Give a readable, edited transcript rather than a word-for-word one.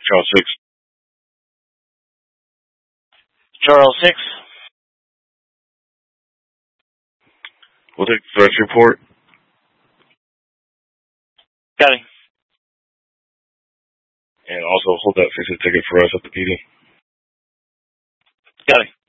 Charles 6. Charles 6. We'll take the threats report. Got it. And also hold that fix ticket for us at the PD. Got it.